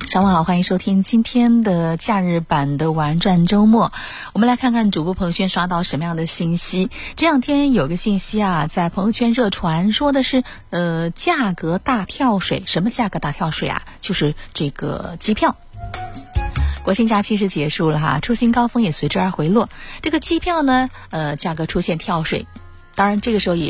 上午好，欢迎收听今天的假日版的玩转周末。我们来看看主播朋友圈刷到什么样的信息。这两天有个信息啊，在朋友圈热传，说的是价格大跳水。什么价格大跳水啊？就是这个机票。国庆假期是结束了哈，出行高峰也随之而回落。这个机票呢，价格出现跳水，当然这个时候也